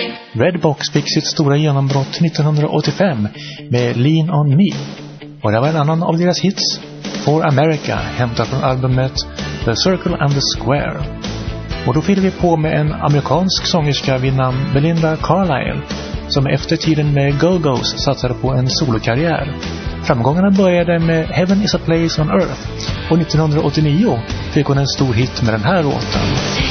Redbox fick sitt stora genombrott 1985 med Lean on Me. Och det var en annan av deras hits, For America, hämtat från albumet The Circle and the Square. Och då fyller vi på med en amerikansk sångerska vid namn Belinda Carlisle, som efter tiden med Go-Go's satsade på en solokarriär. Framgångarna började med Heaven is a Place on Earth, och 1989 fick hon en stor hit med den här låten.